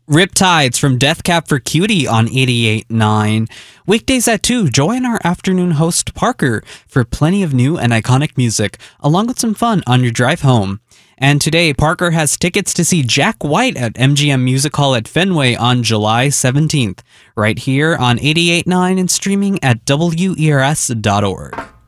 Riptides from Death Cab for Cutie on 88.9. Weekdays at 2, join our afternoon host Parker for plenty of new and iconic music, along with some fun on your drive home. And today, Parker has tickets to see Jack White at MGM Music Hall at Fenway on July 17th, right here on 88.9 and streaming at WERS.org.